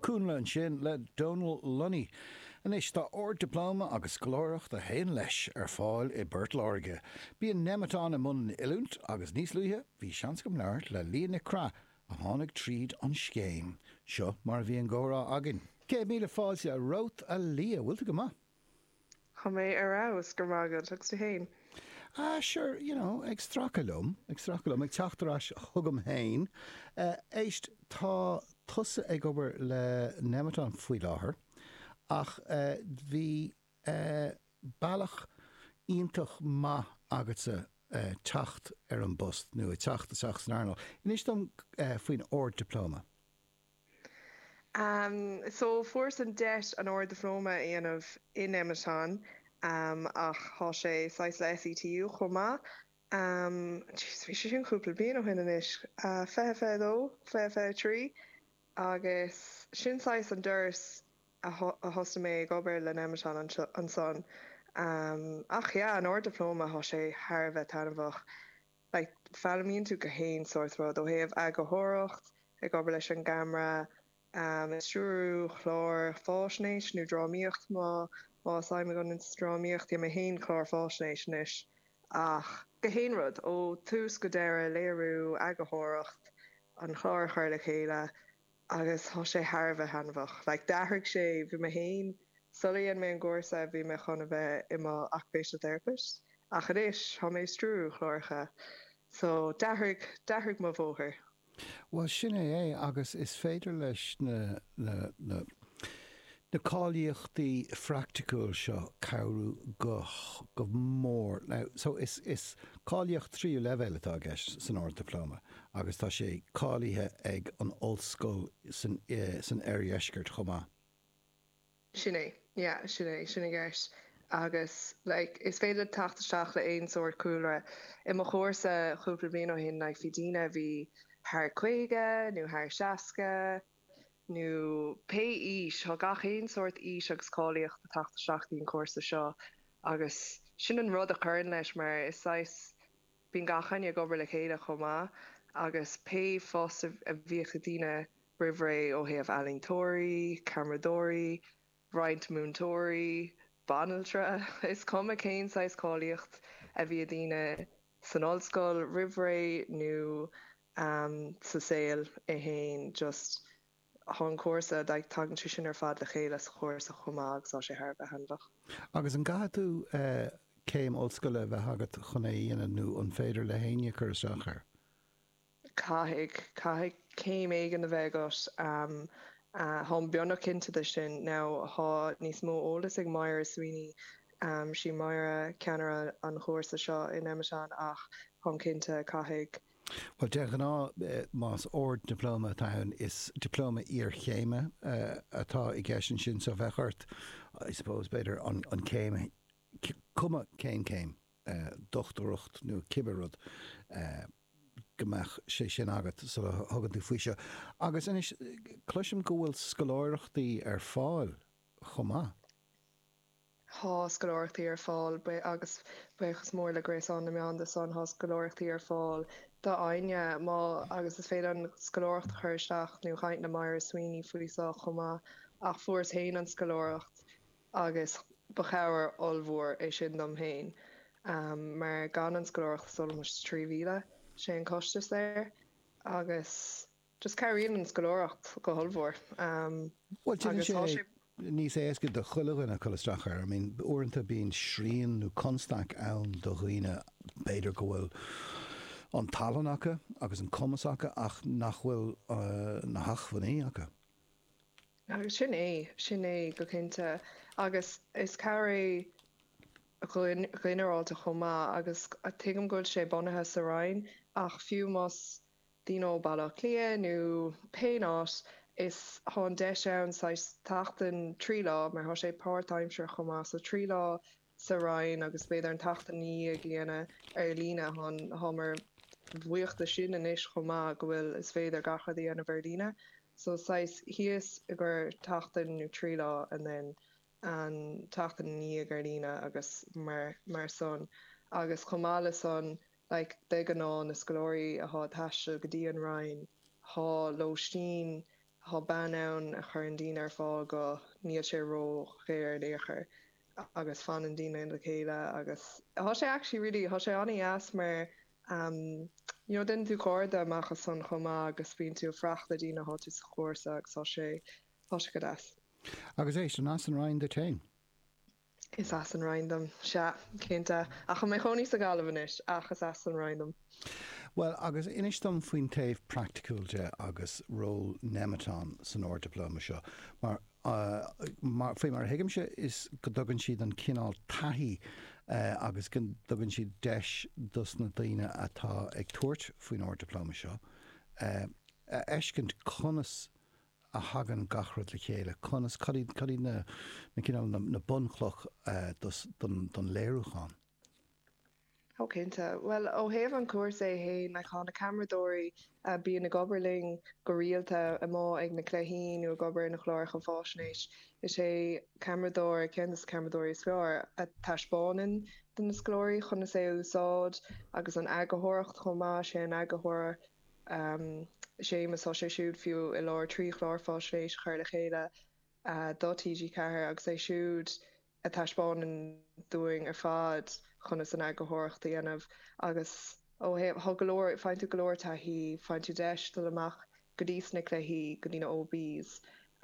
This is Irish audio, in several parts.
cúnla an sin le Donal Lunny. An is tá diploma agus glóireacht a héin leis ar fáil I Burt Láirge. Bí an nematán a mun ilúnt agus níos luithe, bhí seans go leir le líana cra a tháinig tríd an scéim. Seo mar bhí an górá agin. 100 míle fáilte a rót a lia, bhfuilta go maith? Tá mé arás gur mágad agus do héin. Sure, ag strachalum, ag teachtarás thugam hain. Éist tá tusa ag obair le nematán faoi láthair, ach bhí bailach iontach maith agatsa teacht ar an bust, nó teacht a seach san airnal. Inis dom faoin diploma? So fuair an deis an diploma aanamh in Nematán, ach há sé 6 le SETU chomá. Bhí sé sin cúpla bliain ó hinna is fe trí, agus sin 6 an dúras a thosta mé ag obair le Nematán an son. Ach yeah, an diploma há sé thar bheith tanmhach. Like, fealamíonn tú go héin sort rud ó thaobh agahóireacht, ag obair leis an gamra, Isúrú chlár fásnéis nó drámíocht má saim gan in drámíocht mé héin chlár fásnéis is. Ach go héin rud ó tús go deire léirú agahóireacht an chlár chuir le chéile agus há sé tharbheith hanmhach. Like, dahraigh sé bhí mé héin sulíonn mé an gcomharsa bhí me chuna bheith imá occupational therapist. Ach it is há mé strú chlárcha. So dahraigh má bhóthir. Well, sin é agus is féidir leis na cáilíochtaí fractical seo cabhrú go mór. Now, so is cáilíocht 3 level atá gceist san diploma, agus tá sé cáilíthe ag an ollscoil san éireisceart chomá. Sin é gceist. Agus is féidir tachtaisteach le aon sort cúlra. I mo chóirsa chúpla bliain ó hin fi dína bhí haar chuige, nu haar seaca, nu pe thá gach éon sort agus cáilíocht a tachtaisteachtaí an cúrsa seo. Agus sin an rud a chuireann leis mar is bín gachan ag obair le chéile chomá, agus pe fós a bhíocha dína rihré ó thaobh Allingtóirí, Camradóirí, Bryant Múntóirí, Banaltra. Is cuma céin sais cáilíocht a bhí dína san ollscoil rihré nó sa saoil I héin just an cúrsa ag tagann tú sin ar fad le chéile sa chóirsa chomá agus á sé tharbheith hanmhach. Agus an gathú céim ollscoile bheith agat chuna dhéanana nó an féidir le héine chuirteach ar? Caithfidh céim éigean a bheith agat thom beannach cinnte de sin ná thá níos mó ólas ag Máire Sweeney sí Máire ceannar an chóirsa seo in Nematán ach thom cinnte caithfidh. Well, deagan más diploma táin is diploma ar chéime atá I gceisian sin sa bheithart, I suppose beidir an céime cuma céim dochtarucht nó cibarrud gomach sé sin agat sa thugad tú faoi seo. Agus inis cloisiim go bhfuil scoláireachtaí ar fáil chomá. Há scoláireachtaí ar fáil agus buchas mór le grééis an na meán de son há scoláireachtaí ar fáil. Tá aine má agus is féad an scoláireacht chuirteach nó chaint na Máire Sweeney faoisá chomá ach fuair héin an scoláireacht agus ba chabhar ollmhór é sin dom héin. Mar gan an scoláireacht sul mu 3 mhíle sé an costas léir agus just caíonn an scoláireacht go ollmhór. Níos éasca de chuilehanna cholasteachar. I mean, uaireanta bíonn sríon nó constaach ann do dhaoine beidir go bhfuil an talannacha agus an cumasacha ach nach bhfuil na hachmhaí acha. Agus sin é go cinnte agus is cabhraí a chuineáilta chomá agus a tuigim gúil sé bunathe sa rainn ach fiú más dínó bailach lia nó péinát is há an 10 ann tachtain 3 lá mar há sé part-time seir chomá so 3 lá sa rainn agus beidir an tachtain ní a gléana ar lína há mar bhuiochta sin inis chomá go bhfuil is féidir gachadaí an bhardína. So híos a gur tachtain nó 3 lá and then an tachtain ní a gardína agus mar son agus chomála son like de gan ná na scolóirí a há taiiste go dtí an rainn há lóistín há banán a chur an dín ar fáil go níl sé ró chéir léchar agus fan an dína in le chéile agus há sé actually really há sé anna as mar den tú códa amachchas san chomá agus bíon tú fracht a dína há tú sa chóirsa agus há sé go as. Agus éis an as an rain de tein. Is as an rindam se cinnta a chu mé choní sa galhanis achas as an rindam. Well, agus inistom faoin taobh practicúilte agus ról nematán san áir diploma seo. Mar faoi mar hiigimse is go dogann siad an cinál taithí agus go dogann siad deis dus na daoine atá ag tuairt faoin áir diploma seo. Eiscint conas a hagan gachrad le chéile, conas cadí na bunchloch don léirúchan. Cinnta. Well, ó héamh an cuas é hé na chana cameradóirí bíon na gobarling go rialta amá ag na cléhín nó gobar na chláir an fásnéis. Is sé cameradóir ceannas cameradóirí scoir a taispáin den na sclóirí chuna sé úsáid agus an agathireacht chomá sé an agathir sé mas sé siúd fiú i láir trí chláir fásnéis chuir le chéile dótíG ceathir agus é siúd a taispáin doing ar fad chuna san agathireacht dhéanamh agus thug golóir fáin tú golóir taithí fáin tú deis do amach go dtí na cléithí go dtína OBs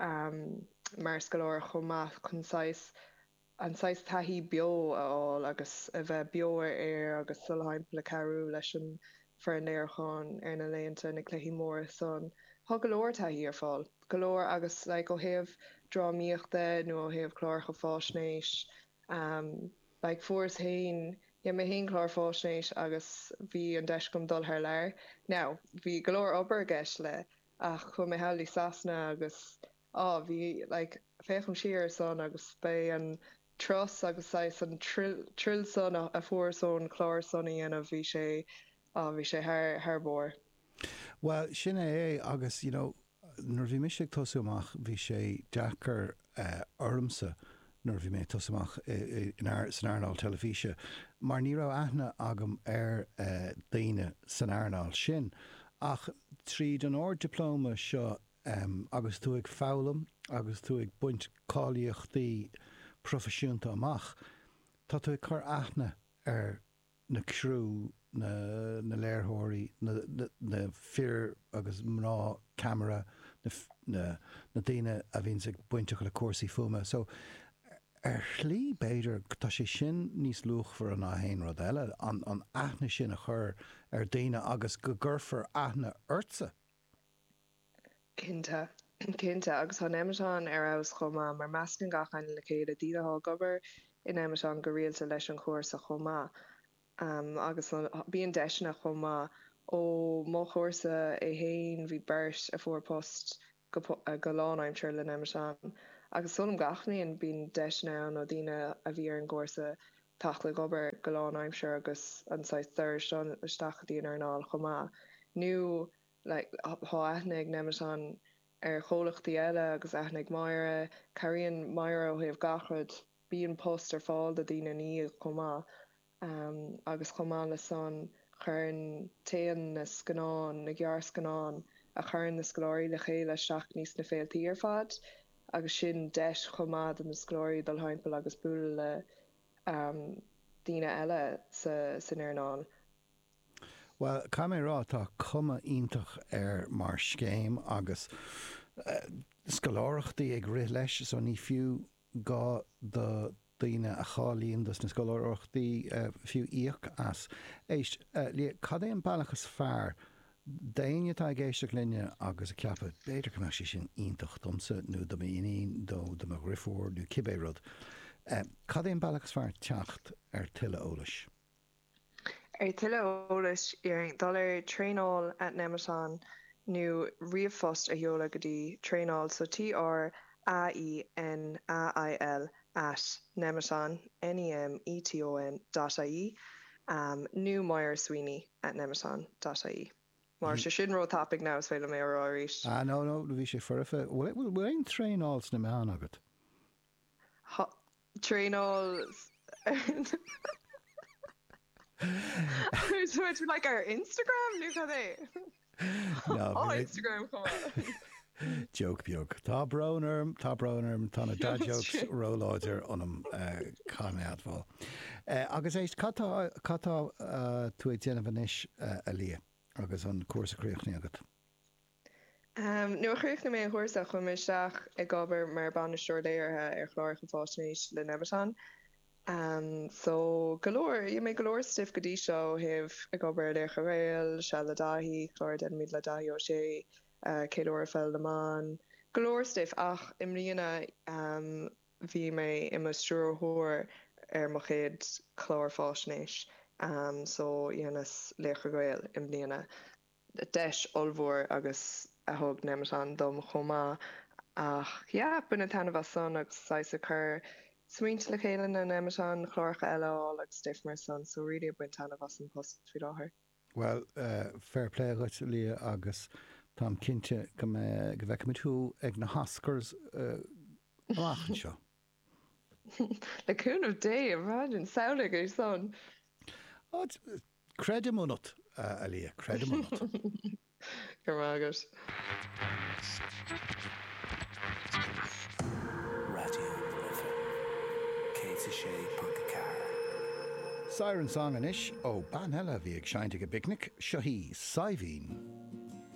mar golóir chomá chunáis an 6 taithí beo aáil agus a bheith beoir ar agus sulhaim le carú leis an fearnéirchan ar na léanta na cléithí mór son thug golóir taithí ar fáil golóir agus le ó thaobh drámíochta nó ó thaobh chláir go fásnéis like fuair hain mé hén chlár fásnéis agus bhí an deis gom dul thar leir. Now, bhí golóir obair gceis le ach chu mé healaí sasna agus bhí like fécham siar son agus bé an tros agus an trill son a fuair son chlár sonnaí a bhí sé thar bór. Well, sin é agus nuair bhí miseach tosúach bhí sé deachar ormsa nuair bhí mé tosamach san airnáil telefíse, mar ní raibh aithne agam ar daoine san airnáil sin. Ach tríd an áir diplóma seo agus tú ag fálam, agus tú ag buint cáilíochtaí profisiúnta amach, tá tú ag chur aithne ar na crú na léirthirí, na fear agus mná camera, na daoine a bhíonn ag buinte le cuasaí fuma. So chlí beidir tá sé sin níos luach for an ahéin rud eile an aithne sin a chur ar daoine agus go ggurfar aithne urtsa. Cinnta agus tá Nematán ar aus chomá mar meascin gachan le chéad a díathá gobar in Nematán go rialta leis an chóirsa chomá. Agus bíon deisna chomá ó má chóirsa é héin bhí beirt a fuórpost go lánaimseir le Nematán. Agus sonm gachnaíon bíon deisna an ó daoine a bhí ar an gcóirsa tachla gobar go lánaimseir agus an 6 thuirsteán isteachtaíon ar anáil chomá. Nú há aithne ag Nematán ar cholachtaí eile agus aithne ag maire, caríonn maire ó thaobh gachrad bíon post ar fáil de daoine ní chomá. Agus chomá le son chuirn téan na scanán, na ghear scanán a chuirn na sclóirí le chéile seach níos na féiltaí ar fad. Agus sin deis chomá an na sclóirí dul haimpel agus búla le daoine eile san airnáil. Well, cá mé rá tá cuma iontach ar mar scéim agus scoláireachtaí ag rith leis so ní fiú gá do daoine a chálíonn dus na scoláireachtaí fiú íoc as. Éist, cad é an bailachas fearr daine tá géisteach linne agus a ceappa beidir go sé sin iontach domsa nó do íon dó do a rifór nó cibé rud. Cad é an bailachas fearr teacht ar tuile eolais? Ar tuile eolais dul ar tréáil at Nematán nó riamhfost a heola go dtí tréáil so TRAINAIL at Nematán nemeton.ie nó Meyer Sweeney at nemeton.ie. Mar se sin ro topic now is féile mé áéis. No, bhí sé furifa. Bhfuil ein tréáils na meán agat? Tréáils so like our Instagram nu cadé? No, Instagram come on. Joke beag. Tá bronerm, tána dad jokes róláidir anam cáneadháil. Agus éist catá tú ag déanamh inis a lia agus an cuasa críochnaí agat. Nu chríoch na mé thuirsa chun isteach ag gobar mar banisteúir léirthe chláir go fáisníos le Neverton. So galore, you make galore stiff godí seo hih ag gobar léir réil, se le dahí, chlóir den míad le dahí ó sé, céadúir fel le man. Galore stiff ach imlíana bhí mé im strúthóir mo chéad chlór fáisníos. So dhéanas léir réil imlíana. Deis olmhór agus a thug Neverton dom chomá. Ach, buna tanna bh son agus saisa chur Sweint le chéile na Neverton chlóracha eile agus stiff mar son, so really a buin tanna bh an post fi láthair. Well, fair play agat lia agus tám cinnte go bheith mit tú ag na hascars áchan seo. Le cún of day, imagine, saola go son. Credamunot a lia, credamunot. Gurmagus. Siren song an ish ó ban hela bhí ag seinte go picnic, seo hí Saivín.